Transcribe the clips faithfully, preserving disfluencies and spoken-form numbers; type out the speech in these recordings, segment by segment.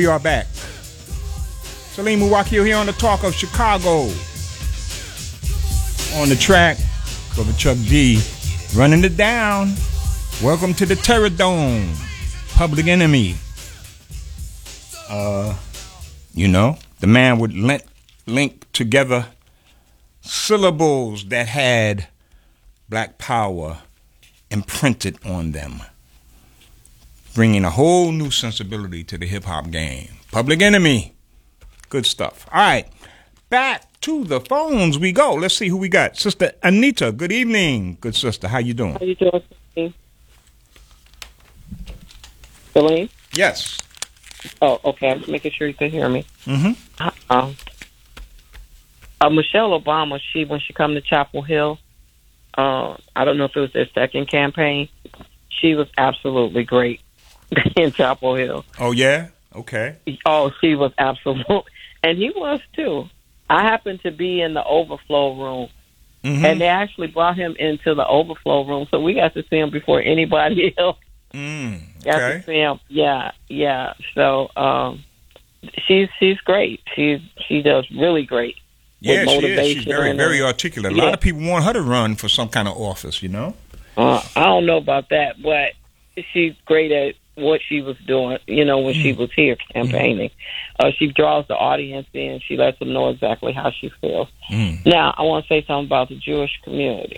we are back. Salim Muwakil here on the Talk of Chicago. On the track, Brother Chuck D, running it down. Welcome to the Terror Dome. Public Enemy. Uh, you know, the man would link, link together syllables that had Black Power imprinted on them, bringing a whole new sensibility to the hip-hop game. Public Enemy. Good stuff. All right. Back to the phones we go. Let's see who we got. Sister Anita, good evening. Good sister. How you doing? How you doing, Celine? Celine? Yes. Oh, okay. I'm just making sure you can hear me. Mm-hmm. Uh, uh, Michelle Obama, she when she come to Chapel Hill, uh, I don't know if it was their second campaign, she was absolutely great in Chapel Hill. Oh, yeah? Okay. Oh, she was absolute. And he was, too. I happened to be in the overflow room, mm-hmm. and they actually brought him into the overflow room, so we got to see him before anybody else. Mm, okay. Got to see him. Yeah, yeah. So um, she's she's great. She's she does really great. Yeah, she is. She's very and, very articulate. A yeah. lot of people want her to run for some kind of office, you know. Uh, I don't know about that, but she's great at what she was doing, you know, when mm. she was here campaigning. Mm. Uh, she draws the audience in. She lets them know exactly how she feels. Mm. Now, I want to say something about the Jewish community.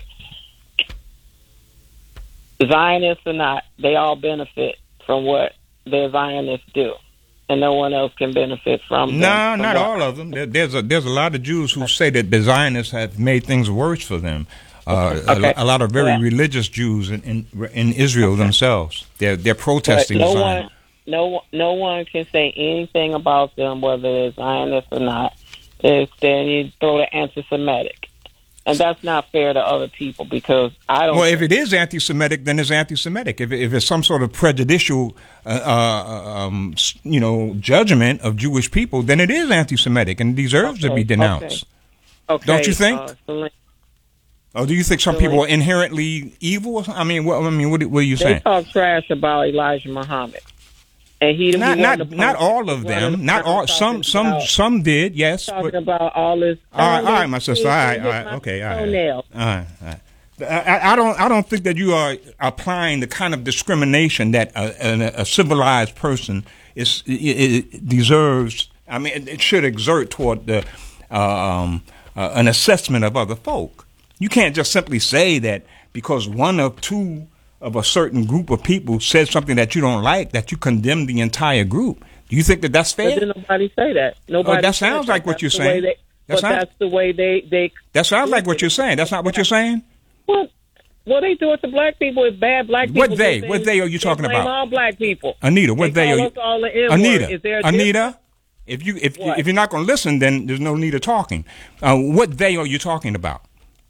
Zionists or not, they all benefit from what their Zionists do. And no one else can benefit from them. No, from not what. all of them. There, there's, a, there's a lot of Jews who say that the Zionists have made things worse for them. Uh, okay. a, a lot of very yeah. religious Jews in in, in Israel okay. themselves. They're they're protesting. But no Zion. one, no, no one can say anything about them, whether it's Zionist or not. It's then you throw the anti-Semitic, and that's not fair to other people because I don't. Well, if it is anti-Semitic, then it's anti-Semitic. If if it's some sort of prejudicial, uh, uh, um, you know, judgment of Jewish people, then it is anti-Semitic and deserves okay. to be denounced. Okay. okay. Don't you think? Uh, Or do you think some people are inherently evil? I mean, what, I mean, what, what are you they saying? They talk trash about Elijah Muhammad, and he not he not not all of them, not all. Some some about, some did, yes. Talking but, about all this. All right, all right, my sister. All right, all right, okay, all right, all right. All right. I, I don't I don't think that you are applying the kind of discrimination that a, a, a civilized person is it, it deserves. I mean, it, it should exert toward the um, uh, an assessment of other folk. You can't just simply say that because one or two of a certain group of people said something that you don't like, that you condemn the entire group. Do you think that that's fair? But did nobody say that? Nobody. Oh, that sounds that. like what that's you're saying. They, that's but not, that's the way they, they... That sounds like what you're saying. That's not what you're saying? Well, what they do it to black people is bad. Black people... What they? What they are you talking they about? all black people. Anita, what they, they are call you... us all the N-word. Anita, is there a Anita, if, you, if, you, if you're not going to listen, then there's no need of talking. Uh, what they are you talking about?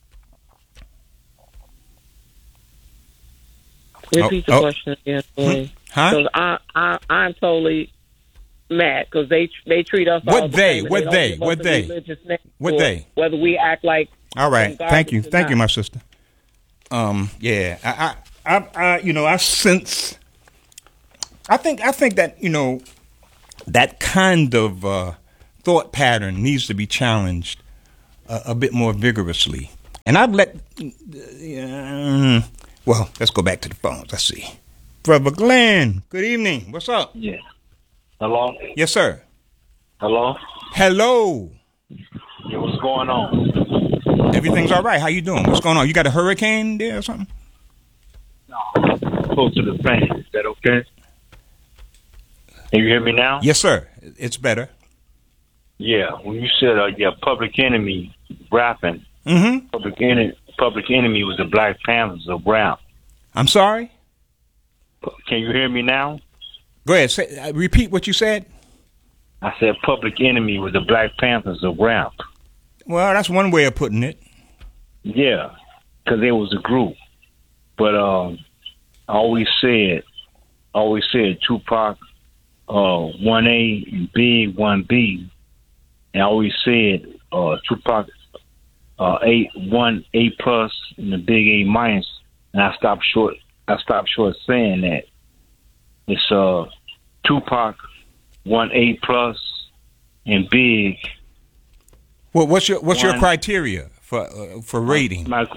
Repeat oh, the oh. question again, please. Huh? Because I, I, I'm totally mad because they they treat us what all they, the what same. they, They what they, what they, whether we act like. All right, thank you, thank you, my sister. Um, yeah, I, I, I, I, you know, I sense. I think, I think that you know, that kind of uh, thought pattern needs to be challenged uh, a bit more vigorously, and I've let. Uh, Well, let's go back to the phones. Let's see. Brother Glenn, good evening. What's up? Yeah. Hello? Yes, sir. Hello? Hello. Yeah, what's going on? Everything's all right. How you doing? What's going on? You got a hurricane there or something? No. Close to the fan. Is that okay? Can you hear me now? Yes, sir. It's better. Yeah. When you said, uh, yeah, Public Enemy rapping, mm-hmm. Public Enemy. Public Enemy was the Black Panthers of rap. I'm sorry? Can you hear me now? Go ahead. Say, uh, repeat what you said. I said Public Enemy was the Black Panthers of rap. Well, that's one way of putting it. Yeah, because it was a group. But um, I always said, I always said Tupac, uh, one A and Big, one B. And I always said uh, Tupac, Uh, eight one A plus and the big A minus, and I stopped short. I stopped short saying that it's uh Tupac one A plus, and Big. Well, what's your what's one, your criteria for uh, for rating? My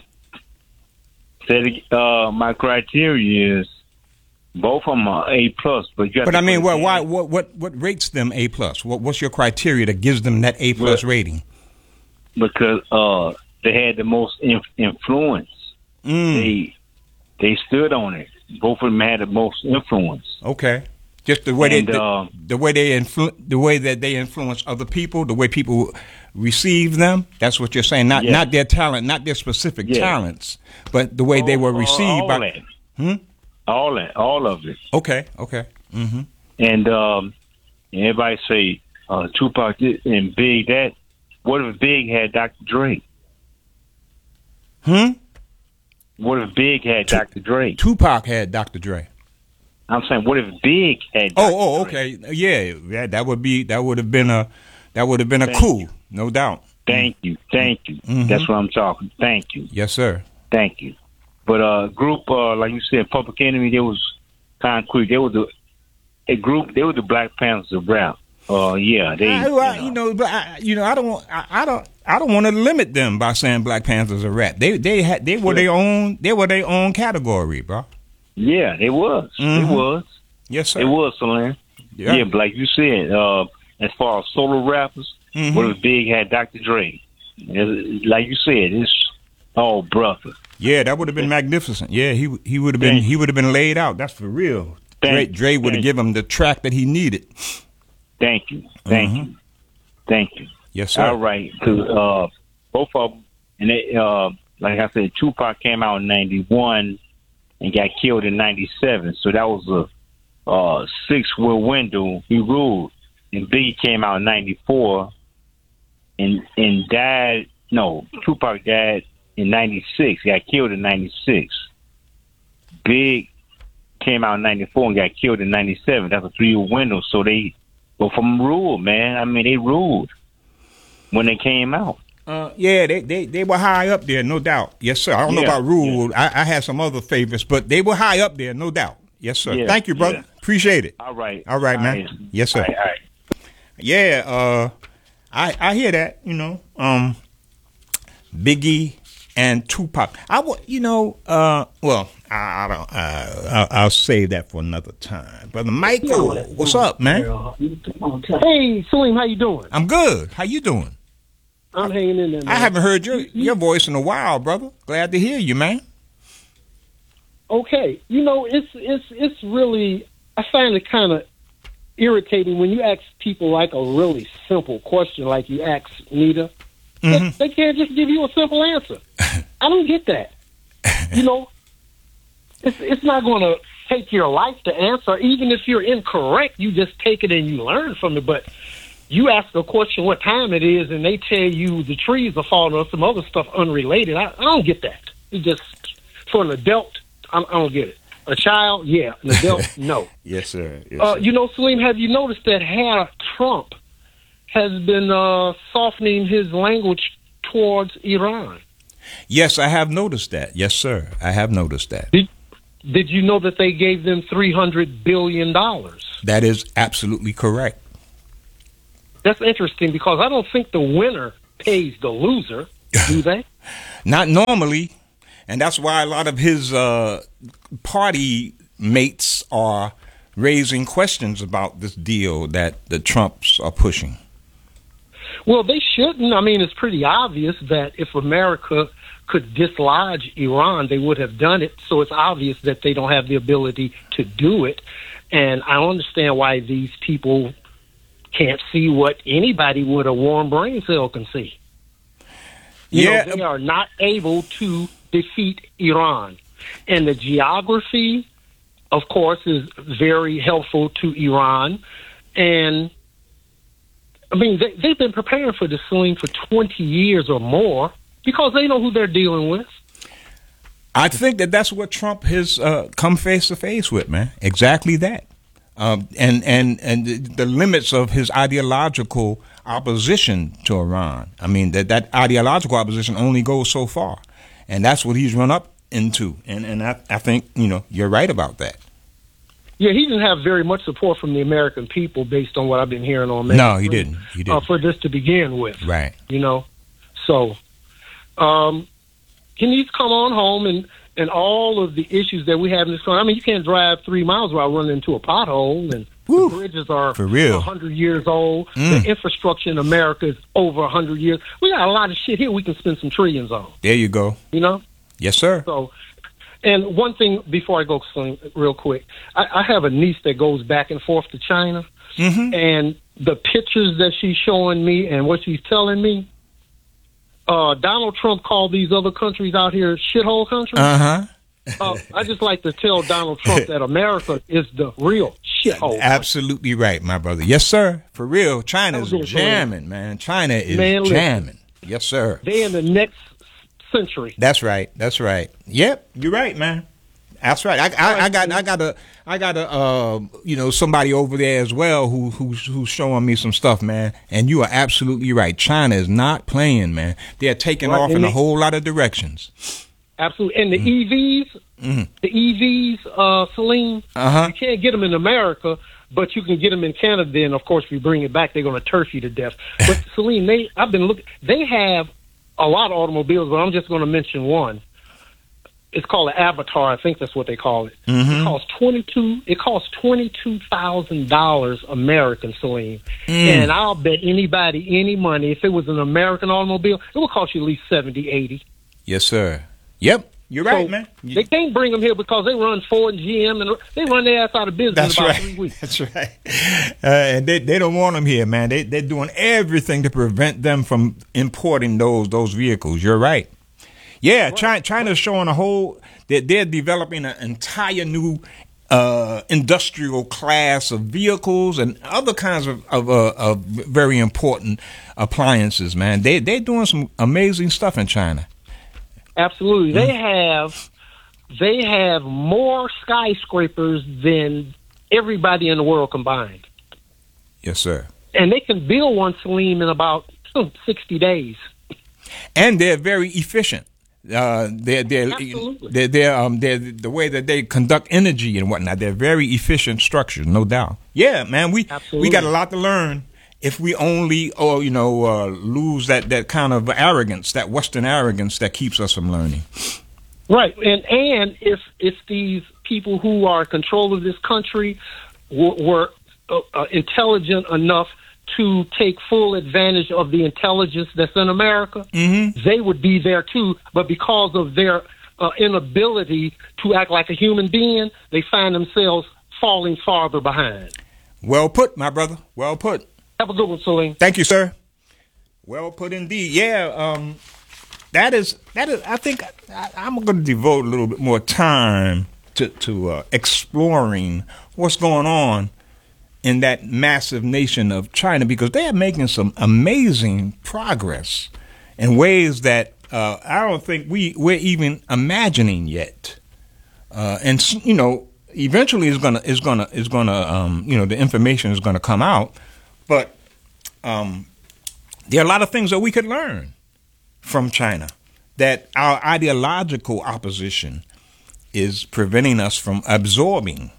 uh, my criteria is both of them are A plus, but you have but to I mean, put well, it why in. what what what rates them A plus? What what's your criteria that gives them that A plus Well, rating? Because uh, they had the most inf- influence. Mm. They they stood on it. Both of them had the most influence. Okay, just the way And, they the, uh, the way they influ- the way that they influence other people, the way people receive them. That's what you're saying. Not Yeah. not their talent, not their specific Yeah. talents, but the way they were All- received all by. that. Hmm? All that, all of it. Okay, okay. Mm-hmm. And um, everybody say uh, Tupac this and Big that. What if Big had Doctor Dre? Hmm. What if Big had Tu- Doctor Dre? Tupac had Doctor Dre. I'm saying, what if Big had? Oh, Doctor oh, Dre? okay. Yeah, yeah. That would be that would have been a that would have been a Thank coup, you. no doubt. Thank you, thank you. Mhm. That's what I'm talking. Thank you, Yes, sir. thank you. But uh, group uh, like you said, Public Enemy, they was concrete. They were the a group. They were the Black Panthers of rap. Uh, yeah, they. I, well, you know, but I, you know, I don't, I, I don't, I don't want to limit them by saying Black Panthers are rap. They, they had, they were their own, they were their own category, bro. Yeah, they was. Mhm. It was. Yes, sir. It was, Solange. Yeah. Yeah, but like you said, uh, as far as solo rappers, Mhm. what if Big had Doctor Dre? It's- Like you said, it's all brother. Yeah, that would have been magnificent. Yeah, he, he would have been, Thank he would have been laid out. That's for real. Dre, Thank- Dre would have thank- given him the track that he needed. Thank you, thank Mhm. you, thank you. Yes, sir. All right, 'cause, uh, both of them, and they, uh, like I said, Tupac came out in ninety-one and got killed in ninety-seven. So that was a uh, six-year window. He ruled, and Biggie came out in ninety-four and and died. No, Tupac died in ninety-six. Got killed in ninety-six. Big came out in ninety-four and got killed in ninety-seven. That's a three-year window. So they, well, from ruled, man. I mean, they ruled when they came out. Uh, yeah, they, they they were high up there, no doubt. Yes, sir. I don't know Yeah, about Rule. I, I had some other favorites, but they were high up there, no doubt. Yes, sir. Yeah, Thank you, brother. yeah. Appreciate it. All right. All right, man. All right. Yes, sir. All right, all right. Yeah, uh, I I hear that. You know, um, Biggie and Tupac. I would, you know, uh, well, I, I don't. Uh, I'll, I'll save that for another time. Brother Michael, what's up, man? Hey, Salim, how you doing? I'm good. How you doing? I'm hanging in there, man. I haven't heard your your voice in a while, brother. Glad to hear you, man. Okay, you know, it's it's it's really, I find it kind of irritating when you ask people like a really simple question, like you asked Nita. Mhm. They, they can't just give you a simple answer. I don't get that. You know, it's it's not going to take your life to answer. Even if you're incorrect, you just take it and you learn from it. But you ask a question what time it is, and they tell you the trees are falling or some other stuff unrelated. I, I don't get that. It just, for an adult, I, I don't get it. A child, yeah. An adult, no. Yes, sir. Yes, Uh, sir. you know, Salim, have you noticed that how Trump has been uh, softening his language towards Iran? Yes, I have noticed that. Yes, sir. I have noticed that. Did, did you know that they gave them three hundred billion dollars? That is absolutely correct. That's interesting because I don't think the winner pays the loser, do they? Not normally. And that's why a lot of his uh, party mates are raising questions about this deal that the Trumps are pushing. Well, they shouldn't. I mean, it's pretty obvious that if America could dislodge Iran, they would have done it. So it's obvious that they don't have the ability to do it. And I don't understand why these people can't see what anybody with a warm brain cell can see. You Yeah. know, they are not able to defeat Iran. And the geography, of course, is very helpful to Iran. And, I mean, they, they've been preparing for this thing for twenty years or more because they know who they're dealing with. I think that that's what Trump has uh, come face to face with, man. Exactly that. Um, and, and, and the limits of his ideological opposition to Iran. I mean, that, that ideological opposition only goes so far. And that's what he's run up into. And, and I, I think, you know, you're right about that. Yeah, he didn't have very much support from the American people based on what I've been hearing on. No, he didn't. He didn't. Uh, for this to begin with. Right. You know? So, um, he needs to come on home and, and all of the issues that we have in this country. I mean, you can't drive three miles without running into a pothole, and Woo. the bridges are for real. one hundred years old. Mm. The infrastructure in America is over one hundred years. We got a lot of shit here we can spend some trillions on. There you go. You know? Yes, sir. So, and one thing before I go, Slim, real quick, I, I have a niece that goes back and forth to China, mm-hmm. and the pictures that she's showing me and what she's telling me, uh, Donald Trump called these other countries out here shithole countries. Uh-huh. uh, I just like to tell Donald Trump that America is the real shithole. Absolutely right, my brother. Yes, sir. For real, China's jamming, man. China is man, jamming. Yes, sir. They in the next century. That's right. That's right. Yep, you're right, man. That's right. I, I, I got, I got a, I got a, uh, you know, somebody over there as well who, who's, who's showing me some stuff, man. And you are absolutely right. China is not playing, man. They're taking right. off and in they, a whole lot of directions. Absolutely. And the mm. E Vs, mm. the E Vs, uh, Celine, uh-huh. you can't get them in America, but you can get them in Canada. And of course, if you bring it back, they're going to turf you to death. But Celine, they, I've been looking. They have a lot of automobiles, but I'm just going to mention one. It's called an Avatar. I think that's what they call it. Mm-hmm. It costs twenty two. It costs twenty two thousand dollars American, Celine. Mm. And I'll bet anybody any money if it was an American automobile, it would cost you at least seventy, eighty. Yes, sir. Yep, you're so right, man. You... They can't bring them here because they run Ford and G M, and they run their ass out of business that's in about right. three weeks. That's right. Uh, and they they don't want them here, man. They they're doing everything to prevent them from importing those those vehicles. You're right. Yeah, right. China, China's showing a whole. They're, they're developing an entire new uh, industrial class of vehicles and other kinds of of, uh, of very important appliances. Man, they they're doing some amazing stuff in China. Absolutely, mm-hmm. they have they have more skyscrapers than everybody in the world combined. Yes, sir. And they can build one, Salim, in about sixty days. And they're very efficient. Uh, they're they're, they're they're um they're the way that they conduct energy and whatnot. They're very efficient structures, no doubt. Yeah, man, we Absolutely. we got a lot to learn if we only or you know uh, lose that, that kind of arrogance, that Western arrogance that keeps us from learning. Right, and and if if these people who are in control of this country were, were uh, uh, intelligent enough to take full advantage of the intelligence that's in America, mm-hmm. they would be there too. But because of their uh, inability to act like a human being, they find themselves falling farther behind. Well put, my brother. Well put. Have a good one, Salim. Thank you, sir. Well put indeed. Yeah, um, that is that is. I think I, I'm going to devote a little bit more time to to uh, exploring what's going on in that massive nation of China, because they are making some amazing progress in ways that uh, I don't think we, we're even imagining yet. Uh, and, you know, eventually it's gonna, it's gonna, it's gonna, um, you know, the information is gonna come out. But um, there are a lot of things that we could learn from China that our ideological opposition is preventing us from absorbing.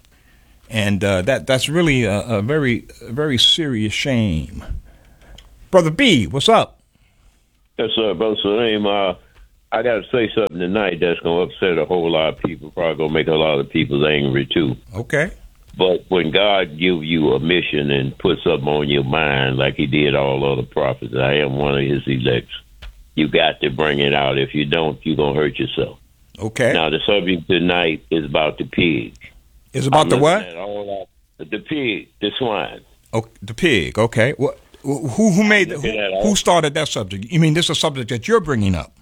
And uh, that that's really a, a very a very serious shame. Brother B, what's up? Yes, sir, Brother Salim. Uh, I got to say something tonight that's going to upset a whole lot of people. Probably going to make a lot of people angry, too. Okay. But when God gives you a mission and puts something on your mind, like he did all other prophets, I am one of his elects, you got to bring it out. If you don't, you're going to hurt yourself. Okay. Now, the subject tonight is about the pig. It's about I'm the what? All that, the pig, the swine. Oh, the pig. Okay. What? Who who made who, who started that subject? You mean this is a subject that you're bringing up?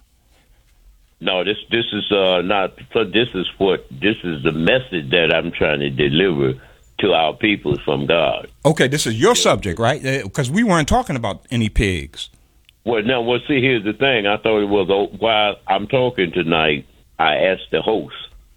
No, this this is uh, not. This is what this is the message that I'm trying to deliver to our people from God. Okay, this is your yeah. subject, right? Because we weren't talking about any pigs. Well, no. Well, see, here's the thing. I thought it was while I'm talking tonight. I asked the host,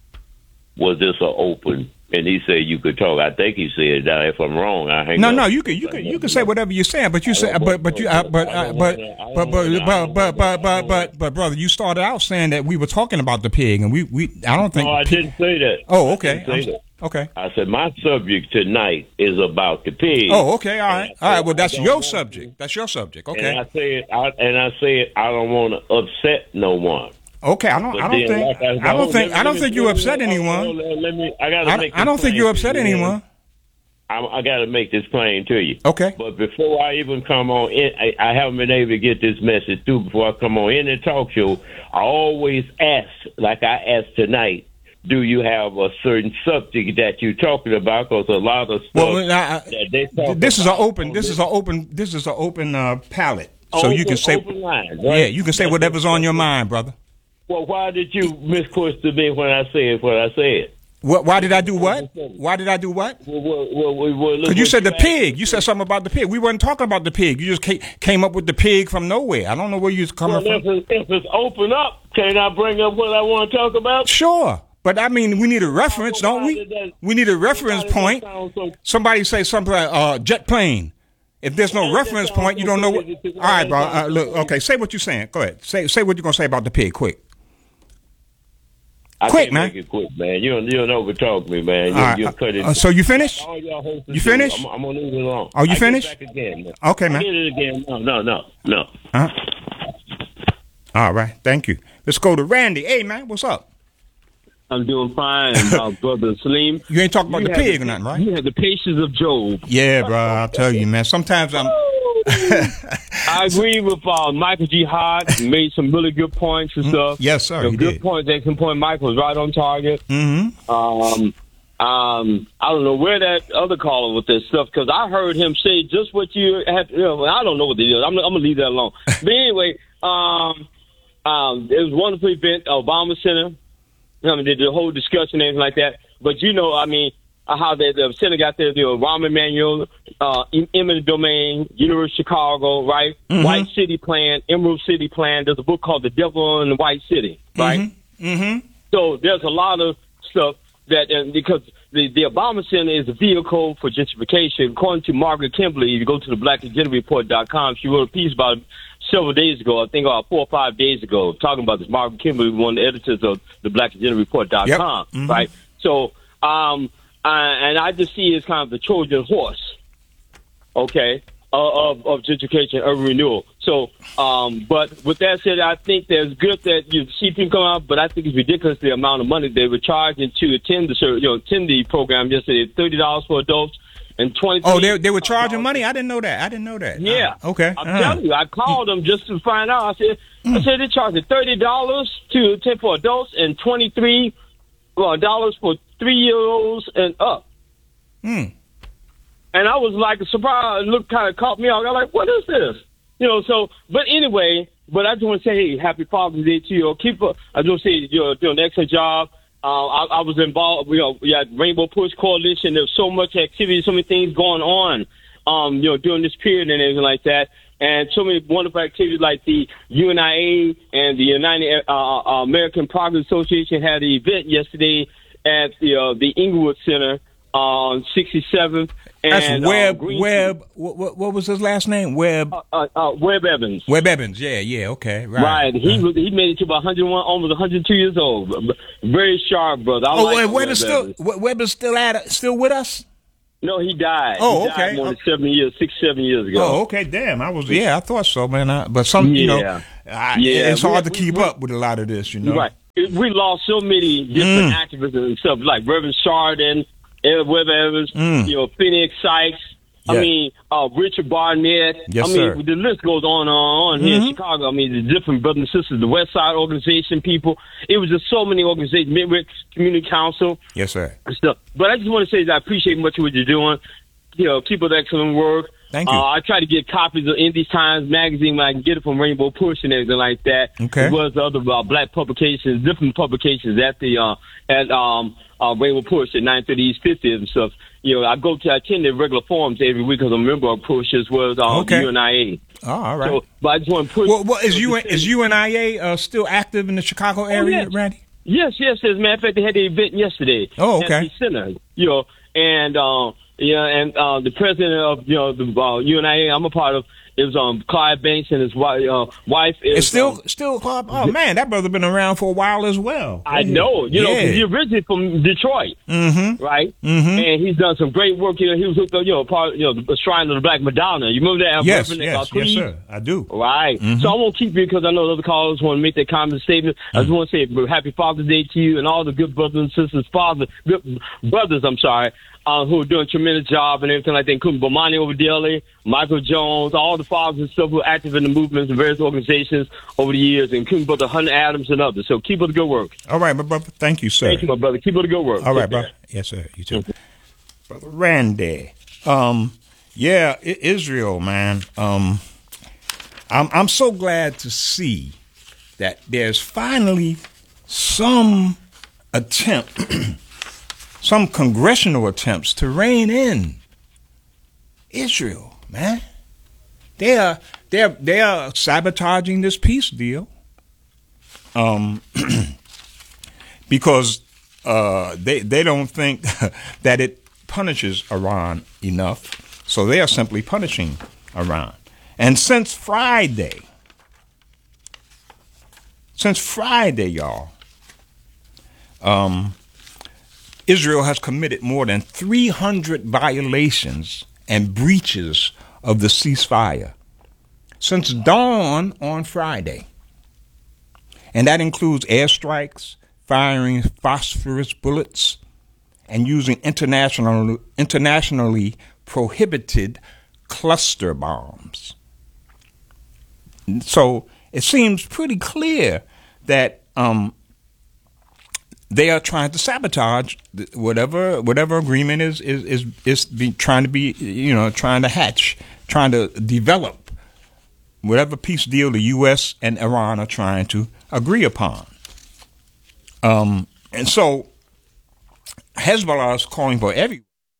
"Was this an open?" And he said you could talk. I think he said that. If I'm wrong, I hang no, up. no. You can, you can, you can say whatever you're saying. But you say, but, but you, uh, but, uh, but, but, but, but, but, but, but, but, but, brother, you started out saying that we were talking about the pig, and we, we, I don't think. No, I didn't say that. Oh, okay. Okay. I said my subject tonight is about the pig. Oh, okay. All right. All right. Well, that's your want subject. to. That's your subject. Okay. And I said, I, and I said, I don't want to upset no one. Okay. I don't. But I don't then, think. like I, I don't oh, think. let I don't me- think you let me- upset hold on, anyone. hold on, Let me. I gotta I, make. I don't this think you plain upset to you. anyone. I, I got to make this plain to you. Okay. But before I even come on in, I, I haven't been able to get this message through. Before I come on in the talk show, I always ask, like I asked tonight, do you have a certain subject that you're talking about? Because a lot of stuff Well, I, that they talk this is an about open. on This is an open. This is an open uh, palette, so open, you can say. open line, right? Yeah, you can say That's whatever's what- on your mind, brother. Well, why did you misquestion me when I said what I said? What? Why did I do what? Why did I do what? Well, well, well, well, well, look Because you what said the asked pig. me. You said something about the pig. We weren't talking about the pig. You just ca- came up with the pig from nowhere. I don't know where you was coming Well, if from. it's, if it's open up, can I bring up what I want to talk about? Sure, but I mean, we need a reference, don't we? We need a reference point. Somebody say something like uh, jet plane. If there's no reference point, you don't know what. All right, bro. Uh, look, okay. Say what you're saying. Go ahead. Say say what you're gonna say about the pig. Quick. I Quick, can't man. Make it quick, man. You don't, you don't overtalk me, man. You, All right, you cut it. uh, so you finished? All y'all hosts You do. finished? I'm, I'm gonna leave it alone. Oh, you I get finished? Back again, man. Okay, I man. get it again. No, no, no, no. Huh? All right. Thank you. Let's go to Randy. Hey, man. What's up? I'm doing fine, uh, brother Salim. You ain't talking about You the have pig the- or nothing, right? You have the patience of Job. Yeah, bro. I'll tell you, man. Sometimes I'm. I agree with uh, Michael G. Hart. He made some really good points and stuff. Yes, sir. You know, He good did. points. Excellent point. Michael was right on target. Mm-hmm. Um, um, I don't know where that other caller with this stuff, because I heard him say just what you have. You know, I don't know what they did. I'm, I'm gonna leave that alone. But anyway, um, um, it was a wonderful event, Obama Center. I mean, the, the whole discussion and everything like that. But you know, I mean, uh, how the, the center got there, the Rahm Emanuel, uh, eminent domain, University of Chicago, right? Mhm. White City Plan, Emerald City Plan. There's a book called The Devil in the White City, right? Mm-hmm. So there's a lot of stuff that, uh, because the, the Obama Center is a vehicle for gentrification. According to Margaret Kimberly, if you go to the black agenda report dot com, she wrote a piece about it several days ago, I think about four or five days ago, talking about this. Margaret Kimberly, one of the editors of the black agenda report dot com, Yep. Mhm. right? So, um, uh, and I just see it as kind of the Trojan horse, okay, uh, of, of gentrification, urban renewal. So, um, but with that said, I think there's good that you see people come out, but I think it's ridiculous the amount of money they were charging to attend the, ser- you know, attend the program yesterday. thirty dollars for adults and twenty. Oh, they they were charging money. I didn't know that. I didn't know that. Yeah. Uh, okay. I'm Uh-huh. telling you, I called them just to find out. I said, I said they're charging thirty dollars to attend for adults and twenty three dollars for three year olds and up. Hmm. And I was like surprised. Look, kind of caught me off. I was like, what is this? You know. So, but anyway, but I just want to say, hey, happy Father's Day to you. Keep. A, I just want to say you're doing an excellent job. Uh, I, I was involved. You know, we had Rainbow Push Coalition. There's so much activity, so many things going on. Um, you know, during this period and everything like that, and so many wonderful activities like the U N I A and the United uh, uh, American Progress Association had an event yesterday at the uh, the Inglewood Center on sixty-seventh. That's and, Webb. uh, Green Webb. What, what what was his last name? Webb. uh, uh, uh, Webb Evans. Webb Evans. Yeah. Yeah. Okay. Right. Right, he Uh, was, he made it to about one hundred one, almost one hundred two years old. Very sharp, brother. I oh, like and Webb Webb is still Evans. Webb Webb is still at still with us. No, he died. Oh, he died okay. more than seven years, six, seven years ago. Oh, okay. Damn. I was. Yeah, I thought so, man. I, but some, you know, Yeah. I, Yeah, it's we- hard to we- keep we- up with a lot of this, you know. Right. We lost so many different activists and stuff, like Reverend Chardon, Ed Webb Evans, Mm. you know, Phoenix Sykes. I Yeah. mean, uh, Richard Barnett. Yes, I mean, sir. the list goes on and on here Mhm. in Chicago. I mean, the different brothers and sisters, the West Side Organization people. It was just so many organizations, Midwest Community Council Yes, sir. and stuff. But I just want to say that I appreciate much what you're doing. You know, keep up the excellent work. Thank you. Uh, I try to get copies of Indies Times magazine when I can get it from Rainbow Push and everything like that. Okay. As well as other uh, black publications, different publications at the uh, at um uh, Rainbow Push at nine thirty East fiftieth and stuff. You know, I go to I attend their regular forums every week because I'm a member of Push as well as uh, Okay. U N I A. Oh, all right. So, but I just want to push. well, well, is you is U N I A uh, still active in the Chicago area, yes. Randy? Yes, yes. As a matter of fact, they had the event yesterday. Oh, okay. At the center, you know, and uh, Yeah, and uh, the president of you know the uh, U N I A I'm a part of is um Clyde Banks, and his wife. Uh, wife is it's still um, still Clyde. Oh man, that brother been around for a while as well. I know, you yeah. know, 'cause he's originally from Detroit, mm-hmm. right? Mm-hmm. And he's done some great work here. He was hooked up, you know, part, you know, the Shrine of the Black Madonna. You remember that? Yes, Reverend, yes, uh, yes, sir. I do. Right. Mm-hmm. So I won't keep you because I know the other callers want to make their comment statement. Mm-hmm. I just want to say Happy Father's Day to you and all the good brothers and sisters, father, good brothers. I'm sorry. Uh, who are doing a tremendous job and everything like that, including Bomani Overdale, Michael Jones, all the fathers and stuff who are active in the movements and various organizations over the years, including Brother Hunter Adams and others. So keep up the good work. All right, my brother. Thank you, sir. Thank you, my brother. Keep up the good work. All right, brother. Yes, sir. You too. Mm-hmm. Brother Randy. Um, yeah, I- Israel, man. Um, I'm I'm so glad to see that there's finally some attempt some congressional attempts to rein in Israel, man. They are they're they are sabotaging this peace deal, um, because uh, they they don't think that it punishes Iran enough, so they are simply punishing Iran. And since Friday, since Friday, y'all, um. Israel has committed more than three hundred violations and breaches of the ceasefire since dawn on Friday. And that includes airstrikes, firing phosphorus bullets, and using international, internationally prohibited cluster bombs. So it seems pretty clear that um, they are trying to sabotage whatever whatever agreement is is is, is be, trying to be you know trying to hatch, trying to develop whatever peace deal the U S and Iran are trying to agree upon. Um, and so Hezbollah is calling for every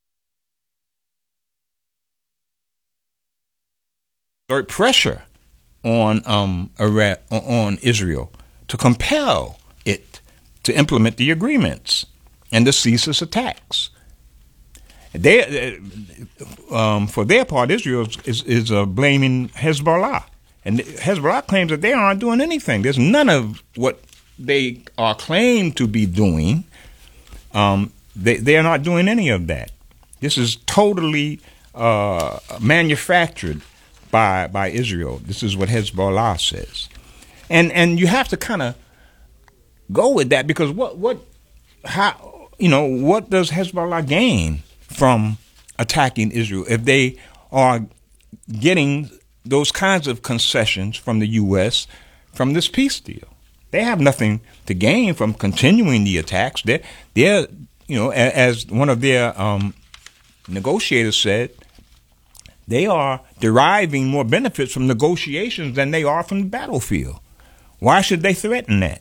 pressure on um Iraq, on Israel to compel it to implement the agreements and to cease its attacks. They, um, for their part, Israel is, is uh, blaming Hezbollah. And Hezbollah claims that they aren't doing anything. There's none of what they are claimed to be doing. Um, they, they are not doing any of that. This is totally uh, manufactured by by Israel. This is what Hezbollah says. And and you have to kind of go with that, because what what how you know what does Hezbollah gain from attacking Israel if they are getting those kinds of concessions from the U S from this peace deal? They have nothing to gain from continuing the attacks. They're, they're you know, as one of their um, negotiators said, they are deriving more benefits from negotiations than they are from the battlefield. Why should they threaten that?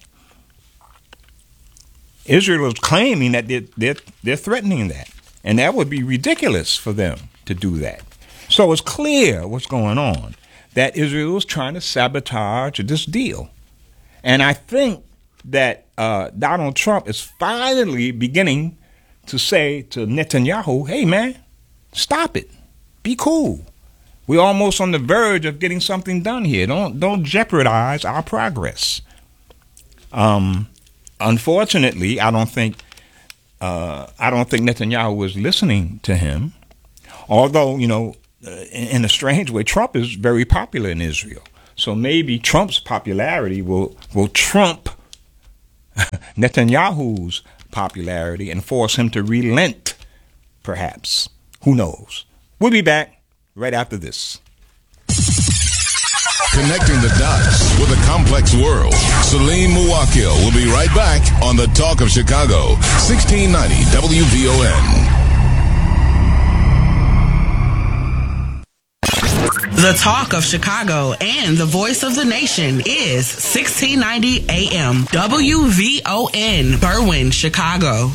Israel is claiming that they're, they're, they're threatening that, and that would be ridiculous for them to do that. So it's clear what's going on, that Israel is trying to sabotage this deal. And I think that uh, Donald Trump is finally beginning to say to Netanyahu, hey, man, stop it. Be cool. We're almost on the verge of getting something done here. Don't don't jeopardize our progress. Um, unfortunately, I don't think uh, I don't think Netanyahu was listening to him. Although, you know, in, in a strange way, Trump is very popular in Israel. So maybe Trump's popularity will will trump Netanyahu's popularity and force him to relent, perhaps. Who knows? We'll be back right after this. Connecting the dots with a complex world. Salim Muwakil will be right back on the Talk of Chicago, sixteen ninety W V O N. The Talk of Chicago and the voice of the nation is sixteen ninety A M W V O N, Berwyn, Chicago.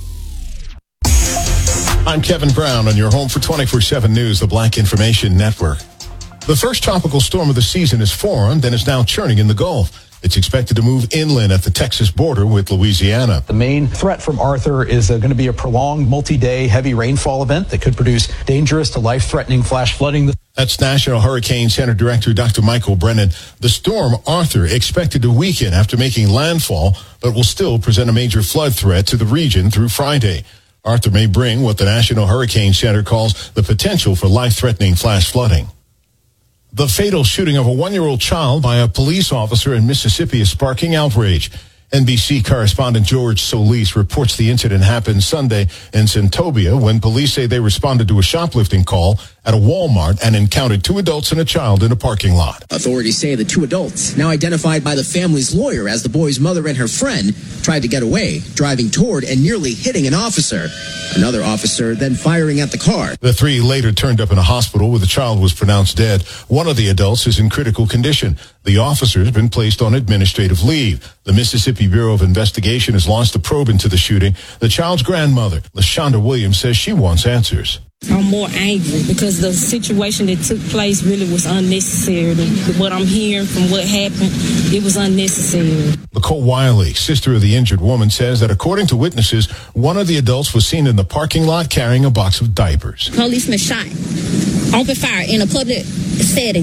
I'm Kevin Brown on your home for twenty-four seven News, the Black Information Network. The first tropical storm of the season is formed and is now churning in the Gulf. It's expected to move inland at the Texas border with Louisiana. The main threat from Arthur is uh, going to be a prolonged multi-day heavy rainfall event that could produce dangerous to life-threatening flash flooding. That's National Hurricane Center Director Doctor Michael Brennan. The storm Arthur expected to weaken after making landfall, but will still present a major flood threat to the region through Friday. Arthur may bring what the National Hurricane Center calls the potential for life-threatening flash flooding. The fatal shooting of a one-year-old child by a police officer in Mississippi is sparking outrage. N B C correspondent George Solis reports the incident happened Sunday in Centobia when police say they responded to a shoplifting call at a Walmart and encountered two adults and a child in a parking lot. Authorities say the two adults, now identified by the family's lawyer as the boy's mother and her friend, tried to get away, driving toward and nearly hitting an officer. Another officer then firing at the car. The three later turned up in a hospital where the child was pronounced dead. One of the adults is in critical condition. The officer has been placed on administrative leave. The Mississippi Bureau of Investigation has launched a probe into the shooting. The child's grandmother, LaShonda Williams, says she wants answers. I'm more angry because the situation that took place really was unnecessary. What I'm hearing from what happened, it was unnecessary. Nicole Wiley, sister of the injured woman, says that according to witnesses, one of the adults was seen in the parking lot carrying a box of diapers. Policeman shot, open fire in a public setting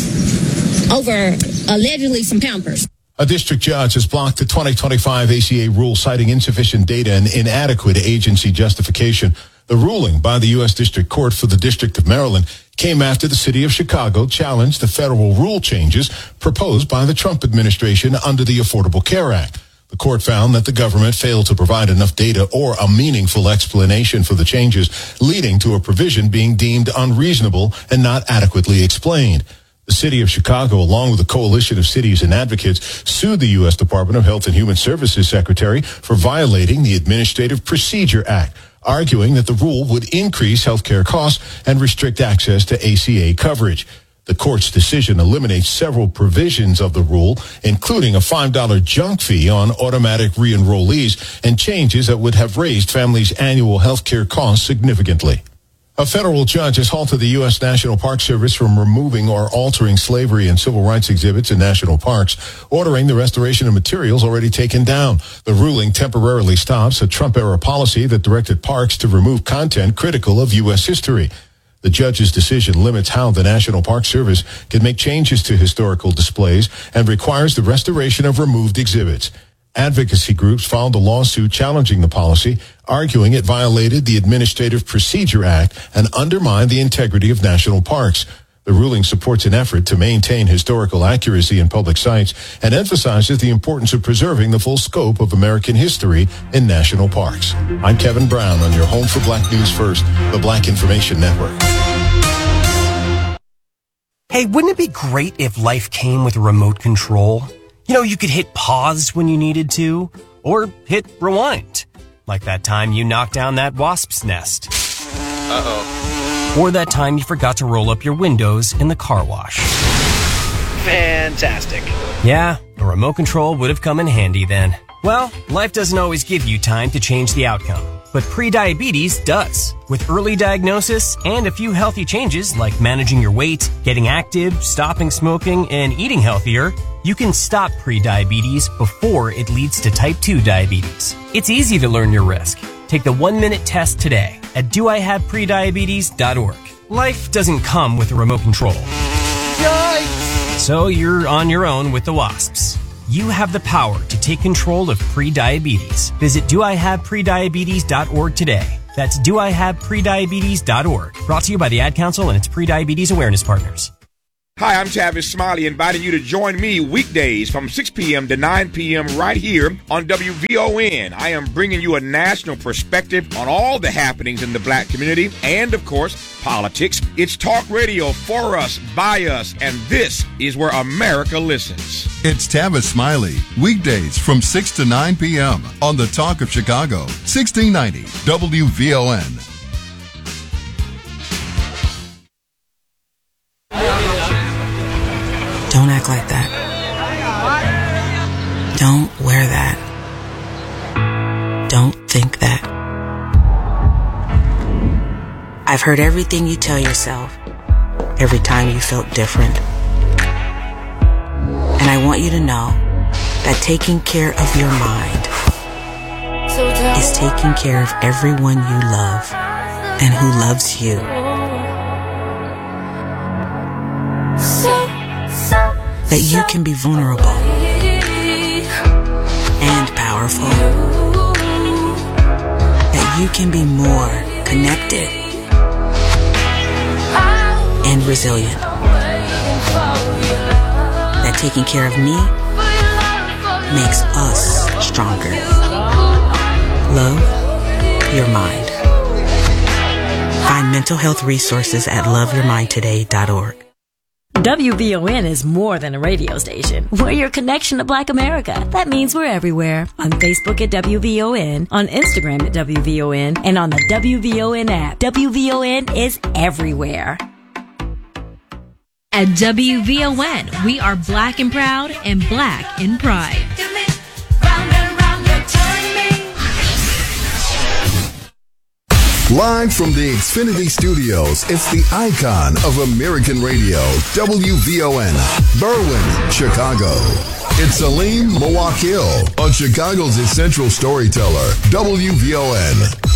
over allegedly some Pampers. A district judge has blocked the twenty twenty-five A C A rule citing insufficient data and inadequate agency justification. The ruling by the U S District Court for the District of Maryland came after the city of Chicago challenged the federal rule changes proposed by the Trump administration under the Affordable Care Act. The court found that the government failed to provide enough data or a meaningful explanation for the changes, leading to a provision being deemed unreasonable and not adequately explained. The city of Chicago, along with a coalition of cities and advocates, sued the U S Department of Health and Human Services Secretary for violating the Administrative Procedure Act, arguing that the rule would increase health care costs and restrict access to A C A coverage. The court's decision eliminates several provisions of the rule, including a five dollars junk fee on automatic re-enrollees and changes that would have raised families' annual health care costs significantly. A federal judge has halted the U S National Park Service from removing or altering slavery and civil rights exhibits in national parks, ordering the restoration of materials already taken down. The ruling temporarily stops a Trump-era policy that directed parks to remove content critical of U S history. The judge's decision limits how the National Park Service can make changes to historical displays and requires the restoration of removed exhibits. Advocacy groups filed a lawsuit challenging the policy, arguing it violated the Administrative Procedure Act and undermined the integrity of national parks. The ruling supports an effort to maintain historical accuracy in public sites and emphasizes the importance of preserving the full scope of American history in national parks. I'm Kevin Brown on your home for Black News First, the Black Information Network. Hey, wouldn't it be great if life came with a remote control? You know, you could hit pause when you needed to, or hit rewind. Like that time you knocked down that wasp's nest. Uh-oh. Or that time you forgot to roll up your windows in the car wash. Fantastic. Yeah, a remote control would have come in handy then. Well, life doesn't always give you time to change the outcome, but prediabetes does. With early diagnosis and a few healthy changes like managing your weight, getting active, stopping smoking, and eating healthier, you can stop prediabetes before it leads to type two diabetes. It's easy to learn your risk. Take the one-minute test today at do I have prediabetes dot org. Life doesn't come with a remote control. Yikes! So you're on your own with the wasps. You have the power to take control of prediabetes. Visit do I have prediabetes dot org today. That's do I have prediabetes dot org. Brought to you by the Ad Council and its prediabetes awareness partners. Hi, I'm Tavis Smiley, inviting you to join me weekdays from six p.m. to nine p.m. right here on W V O N. I am bringing you a national perspective on all the happenings in the black community and, of course, politics. It's talk radio for us, by us, and this is where America listens. It's Tavis Smiley, weekdays from six to nine p.m. on the Talk of Chicago, sixteen ninety W V O N. Don't act like that. Don't wear that. Don't think that. I've heard everything you tell yourself every time you felt different. And I want you to know that taking care of your mind is taking care of everyone you love and who loves you. That you can be vulnerable and powerful. That you can be more connected and resilient. That taking care of me makes us stronger. Love your mind. Find mental health resources at love your mind today dot org. W V O N is more than a radio station. We're your connection to Black America. That means we're everywhere. On Facebook at W V O N, on Instagram at W V O N, and on the W V O N app. W V O N is everywhere. At W V O N, we are black and proud and black in pride. Live from the Xfinity Studios, it's the icon of American radio, W V O N, Berwyn, Chicago. It's Salim Mawakil on Chicago's essential storyteller, W V O N.